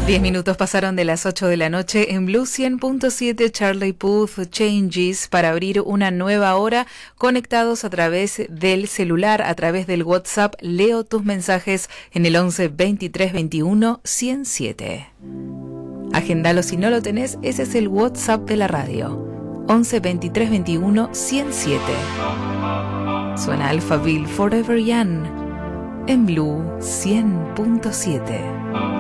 10 minutos pasaron de las 8 de la noche en Blue 100.7. Charlie Puth, Changes, para abrir una nueva hora conectados a través del celular, a través del WhatsApp. Leo tus mensajes en el 11 23 21 107. Agendalo si no lo tenés, ese es el WhatsApp de la radio. 11 23 21 107. Suena Alphaville Forever Young en Blue 100.7.